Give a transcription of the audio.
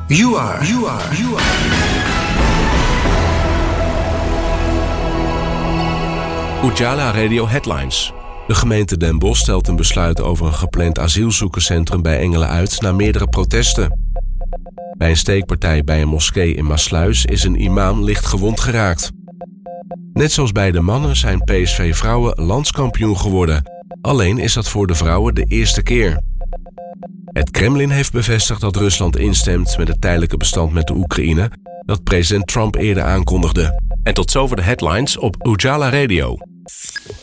You are. Ujala Radio Headlines. De gemeente Den Bosch stelt een besluit over een gepland asielzoekerscentrum bij Engelen uit na meerdere protesten. Bij een steekpartij bij een moskee in Maassluis is een imam licht gewond geraakt. Net zoals bij de mannen zijn PSV-vrouwen landskampioen geworden. Alleen is dat voor de vrouwen de eerste keer. Het Kremlin heeft bevestigd dat Rusland instemt met het tijdelijke bestand met de Oekraïne dat president Trump eerder aankondigde. En tot zover de headlines op Ujala Radio.